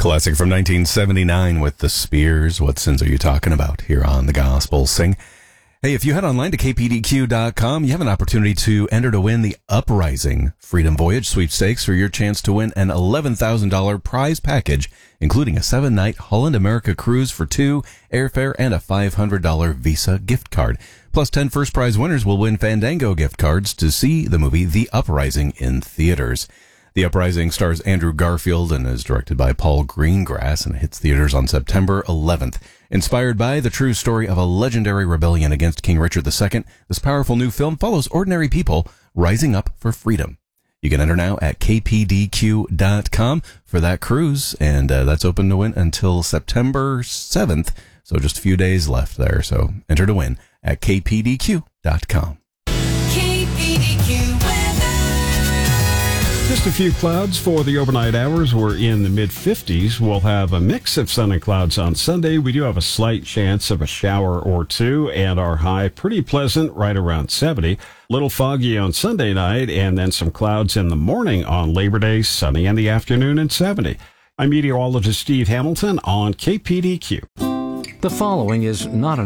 Classic from 1979 with the Spears. What sins are you talking about here on The Gospel Sing? Hey, if you head online to kpdq.com, you have an opportunity to enter to win the Uprising Freedom Voyage sweepstakes for your chance to win an $11,000 prize package, including a 7-night Holland America cruise for 2, airfare, and a $500 Visa gift card. Plus, 10 first prize winners will win Fandango gift cards to see the movie The Uprising in theaters. The Uprising stars Andrew Garfield and is directed by Paul Greengrass and hits theaters on September 11th. Inspired by the true story of a legendary rebellion against King Richard II, this powerful new film follows ordinary people rising up for freedom. You can enter now at kpdq.com for that cruise, and that's open to win until September 7th, so just a few days left there. So enter to win at kpdq.com. Just a few clouds for the overnight hours. We're in the mid-50s. We'll have a mix of sun and clouds on Sunday. We do have a slight chance of a shower or two, and our high pretty pleasant, right around 70. Little foggy on Sunday night, and then some clouds in the morning on Labor Day, sunny in the afternoon and 70. I'm meteorologist Steve Hamilton on KPDQ. The following is not an